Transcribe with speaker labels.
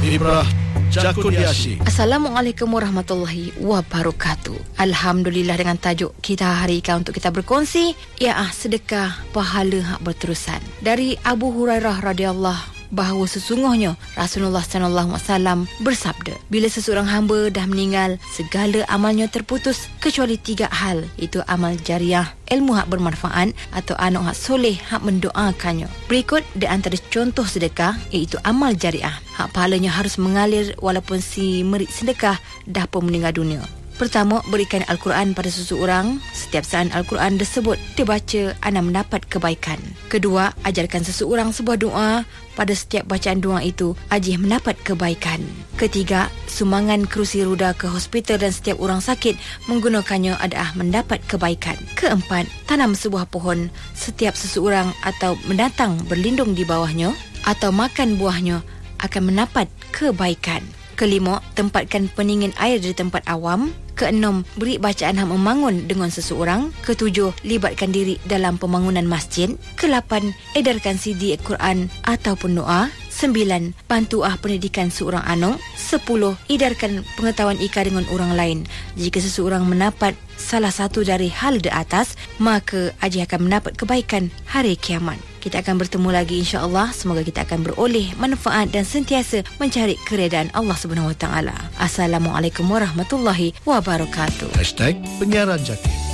Speaker 1: Ibrah Jakudiashi.
Speaker 2: Assalamualaikum warahmatullahi wabarakatuh. Alhamdulillah, dengan tajuk kita hari ini untuk kita berkongsi ialah sedekah pahala hak berterusan. Dari Abu Hurairah radhiyallahu bahawa sesungguhnya Rasulullah sallallahu alaihi wasallam bersabda, bila seseorang hamba dah meninggal, segala amalnya terputus kecuali 3 hal, iaitu amal jariah, ilmu hak bermanfaat atau anak hak soleh hak mendoakannya. Berikut di antara contoh sedekah iaitu amal jariah. Hak pahalanya harus mengalir walaupun si merik sedekah dah pun meninggal dunia. Pertama, berikan Al-Quran pada seseorang. Setiap saat Al-Quran tersebut dibaca, anda mendapat kebaikan. Kedua, ajarkan seseorang sebuah doa. Pada setiap bacaan doa itu, ajih mendapat kebaikan. Ketiga, sumbangan kerusi roda ke hospital dan setiap orang sakit menggunakannya adalah mendapat kebaikan. Keempat, tanam sebuah pohon. Setiap seseorang atau mendatang berlindung di bawahnya atau makan buahnya akan mendapat kebaikan. Kelima, tempatkan pendingin air di tempat awam. Keenam, beri bacaan hak membangun dengan seseorang. Ketujuh, libatkan diri dalam pembangunan masjid. Kelapan, edarkan CD Al-Quran ataupun doa. 9. Bantu pendidikan seorang anak. 10. Edarkan pengetahuan ika dengan orang lain. Jika seseorang mendapat salah satu dari hal di atas, maka ajih akan mendapat kebaikan hari kiamat. Kita akan bertemu lagi insya-Allah. Semoga kita akan beroleh manfaat dan sentiasa mencari keredaan Allah Subhanahu Wa Taala. Assalamualaikum warahmatullahi wabarakatuh.
Speaker 1: #Penyiaran Jati.